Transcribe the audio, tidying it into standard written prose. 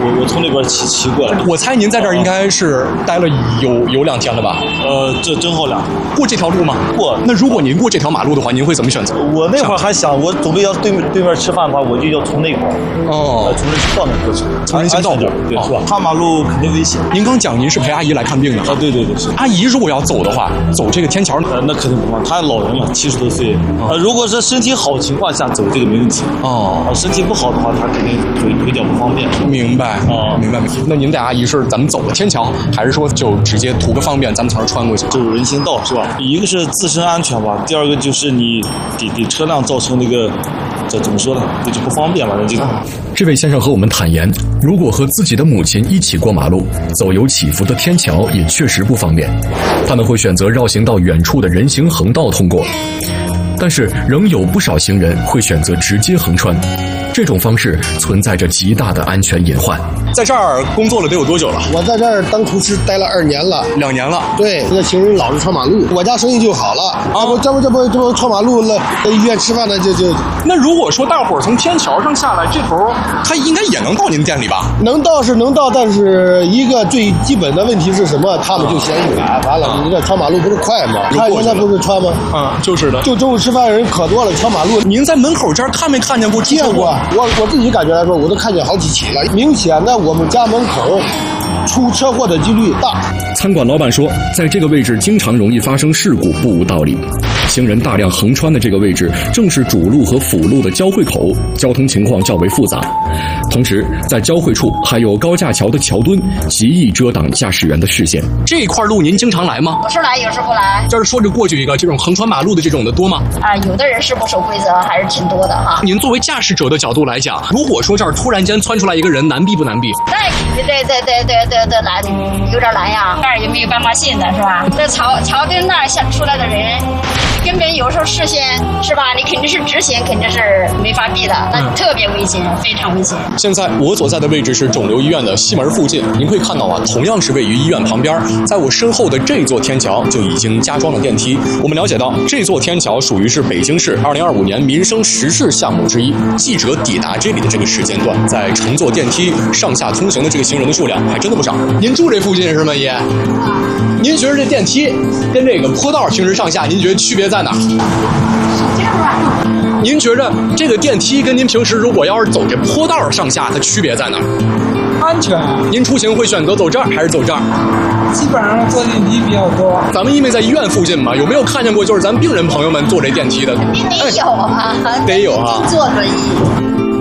我从那边骑过来。 我猜您在这儿应该是待了有2天了吧？ 这正好2天。 过这条路吗？ 过。 那如果您过这条马路的话，您会怎么选择？ 我那会儿还想，我准备要对面吃饭的话，我就要从那块儿。从人行道那过去。 从人行道过， 对，是吧？跨马路肯定危险。 您刚讲您是陪阿姨来看病的啊？对，是。 阿姨如果要走的话，走这个天桥， 那肯定不放。她老人了，70多岁。如果是身体好情况下走这个没问题。身体不好的话，她肯定腿脚不方便。 明白。明白。那您带阿姨是咱们走个天桥，还是说就直接图个方便，咱们从这儿穿过去？ 走人行道是吧？一个是自身安全吧，第二个就是你给车辆造成那个，这怎么说呢？这就不方便了。 这位先生和我们坦言，如果和自己的母亲一起过马路，走有起伏的天桥也确实不方便，他们会选择绕行到远处的人行横道通过。但是仍有不少行人会选择直接横穿，这种方式存在着极大的安全隐患。 在这儿工作了得有多久了？ 我在这儿当厨师待了2年了。 2年了。对， 这个行人老是穿马路，我家生意就好了。这不穿马路了，在医院吃饭呢就。 那如果说大伙儿从天桥上下来，这头他应该也能到您店里吧？ 能到是能到，但是一个最基本的问题是什么？他们就嫌远，完了你这穿马路不是快吗？他现在不是穿吗？ 就是的。 就中午吃饭人可多了，穿马路。 您在门口这儿看没看见过？ 见过，我自己感觉来说，我都看见好几起了。明显的，我们家门口出车祸的几率大。 餐馆老板说，在这个位置经常容易发生事故，不无道理。行人大量横穿的这个位置，正是主路和辅路的交汇口，交通情况较为复杂。同时，在交汇处还有高架桥的桥墩，极易遮挡驾驶员的视线。 这块路您经常来吗？ 有时来，有时不来。 就是说着过去一个这种横穿马路的这种的多吗？ 有的人是不守规则，还是挺多的哈。 您作为驾驶者的角度来讲，如果说这儿突然间窜出来一个人，难避不难避？ 对，难，有点难呀。这儿也没有斑马线的是吧？在桥墩那儿想出来的人，根本有时候视线是吧？你肯定是直线，肯定是没法避的，那特别危险，非常危险。 现在我所在的位置是肿瘤医院的西门附近，您可以看到同样是位于医院旁边，在我身后的这座天桥就已经加装了电梯。我们了解到，这座天桥属于是北京市2025年民生实事项目之一。记者抵达这里的这个时间段，在乘坐电梯上下通行的这个行人的数量还真的不少。您住这附近是吗，爷？您觉得这电梯跟这个坡道行人上下，您觉得区别在哪？您觉着这个电梯跟您平时如果要是走这坡道上下，它区别在哪？ 安全。 您出行会选择走这儿还是走这儿？ 基本上坐电梯比较多。 咱们因为在医院附近嘛，有没有看见过就是咱病人朋友们坐这电梯的？ 肯定得有啊， 得有啊。 坐轮椅。